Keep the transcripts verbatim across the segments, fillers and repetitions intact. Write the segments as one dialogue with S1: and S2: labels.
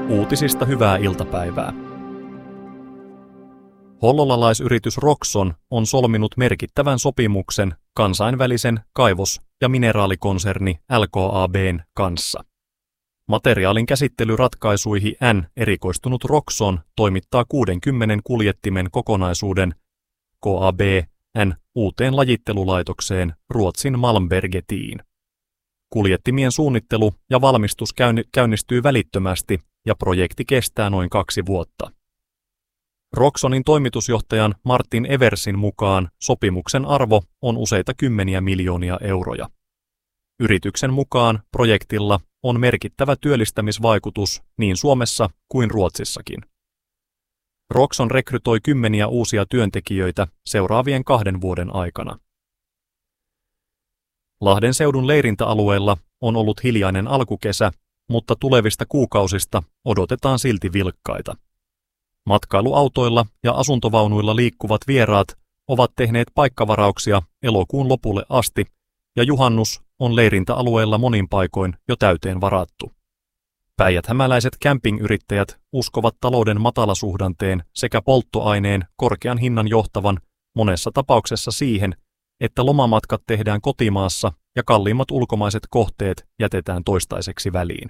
S1: Uutisista hyvää iltapäivää. Hollolalaisyritys Roxon on solminut merkittävän sopimuksen kansainvälisen kaivos- ja mineraalikonserni L K A B:n kanssa. Materiaalin käsittelyratkaisuihin N erikoistunut Roxon toimittaa kuudenkymmenen kuljettimen kokonaisuuden K A B N uuteen lajittelulaitokseen Ruotsin Malmbergetiin. Kuljettimien suunnittelu ja valmistus käynnistyy välittömästi ja projekti kestää noin kaksi vuotta. Roxonin toimitusjohtajan Martin Eversin mukaan sopimuksen arvo on useita kymmeniä miljoonia euroja. Yrityksen mukaan projektilla on merkittävä työllistämisvaikutus niin Suomessa kuin Ruotsissakin. Roxon rekrytoi kymmeniä uusia työntekijöitä seuraavien kahden vuoden aikana. Lahden seudun leirintäalueella on ollut hiljainen alkukesä, mutta tulevista kuukausista odotetaan silti vilkkaita. Matkailuautoilla ja asuntovaunuilla liikkuvat vieraat ovat tehneet paikkavarauksia elokuun lopulle asti, ja juhannus on leirintäalueella monin paikoin jo täyteen varattu. Päijät-hämäläiset campingyrittäjät uskovat talouden matalasuhdanteen sekä polttoaineen korkean hinnan johtavan monessa tapauksessa siihen, että lomamatkat tehdään kotimaassa ja kalliimmat ulkomaiset kohteet jätetään toistaiseksi väliin.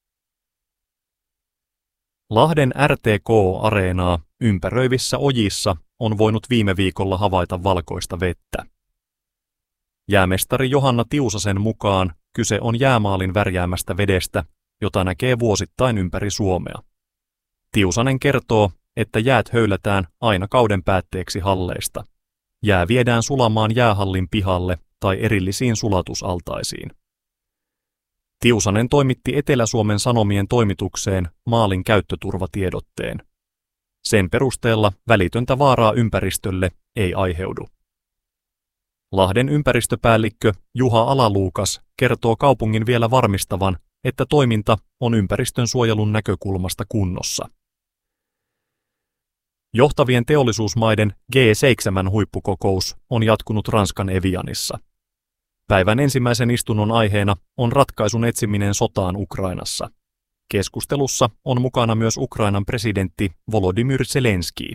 S1: Lahden R T K-areenaa ympäröivissä ojissa on voinut viime viikolla havaita valkoista vettä. Jäämestari Johanna Tiusasen mukaan kyse on jäämaalin värjäämästä vedestä, jota näkee vuosittain ympäri Suomea. Tiusanen kertoo, että jäät höylätään aina kauden päätteeksi halleista. Jää viedään sulamaan jäähallin pihalle tai erillisiin sulatusaltaisiin. Tiusanen toimitti Etelä-Suomen Sanomien toimitukseen maalin käyttöturvatiedotteen. Sen perusteella välitöntä vaaraa ympäristölle ei aiheudu. Lahden ympäristöpäällikkö Juha Alaluukas kertoo kaupungin vielä varmistavan, että toiminta on ympäristön suojelun näkökulmasta kunnossa. Johtavien teollisuusmaiden G seitsemän huippukokous on jatkunut Ranskan Evianissa. Päivän ensimmäisen istunnon aiheena on ratkaisun etsiminen sotaan Ukrainassa. Keskustelussa on mukana myös Ukrainan presidentti Volodymyr Zelenskyi.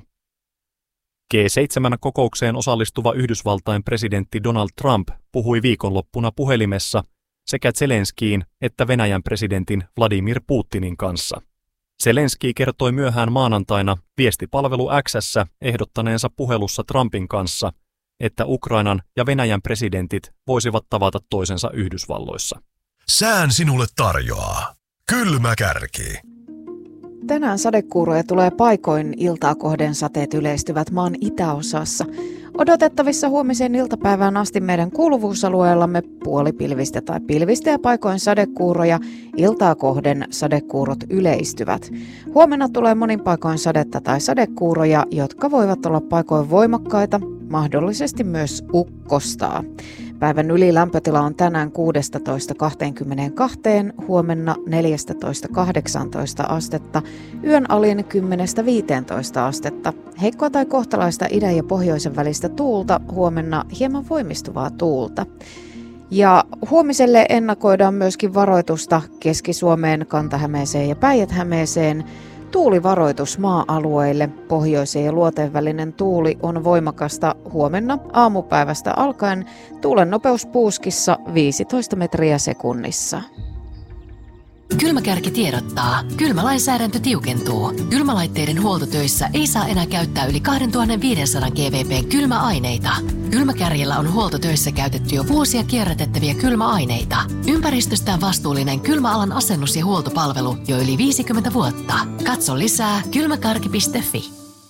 S1: G seitsemän kokoukseen osallistuva Yhdysvaltain presidentti Donald Trump puhui viikonloppuna puhelimessa sekä Zelenskyin että Venäjän presidentin Vladimir Putinin kanssa. Zelenskyi kertoi myöhään maanantaina viestipalvelu X:ssä ehdottaneensa puhelussa Trumpin kanssa, että Ukrainan ja Venäjän presidentit voisivat tavata toisensa Yhdysvalloissa.
S2: Sään sinulle tarjoaa Kylmä Kärki.
S3: Tänään sadekuuroja tulee paikoin, iltaa kohden sateet yleistyvät maan itäosassa. Odotettavissa huomiseen iltapäivään asti meidän kuuluvuusalueellamme puolipilvistä tai pilvistä ja paikoin sadekuuroja, iltaa kohden sadekuurot yleistyvät. Huomenna tulee monin paikoin sadetta tai sadekuuroja, jotka voivat olla paikoin voimakkaita, mahdollisesti myös ukkostaa. Päivän ylilämpötila on tänään kuusitoista kaksikymmentäkaksi, huomenna neljätoista kahdeksantoista astetta, yön alin kymmenestä viiteentoista astetta. Heikkoa tai kohtalaista idän ja pohjoisen välistä tuulta, huomenna hieman voimistuvaa tuulta. Ja huomiselle ennakoidaan myöskin varoitusta Keski-Suomeen, Kanta-Hämeeseen ja Päijät-Hämeeseen. Tuulivaroitus maa-alueille. Pohjoisen ja luoteen välinen tuuli on voimakasta huomenna aamupäivästä alkaen. Tuulen nopeus puuskissa viisitoista metriä sekunnissa.
S4: Kylmäkärki tiedottaa. Kylmälainsäädäntö tiukentuu. Kylmälaitteiden huoltotöissä ei saa enää käyttää yli kaksituhattaviisisataa gVp:n kylmäaineita. Kylmäkärjellä on huoltotöissä käytetty jo vuosia kierrätettäviä kylmäaineita. Ympäristöstään vastuullinen kylmäalan asennus- ja huoltopalvelu jo yli viisikymmentä vuotta. Katso lisää kylmäkarki piste fi.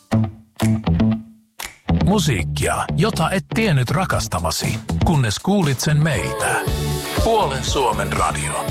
S2: Musiikkia, jota et tiennyt rakastavasi, kunnes kuulit sen meiltä. Puolen Suomen radio.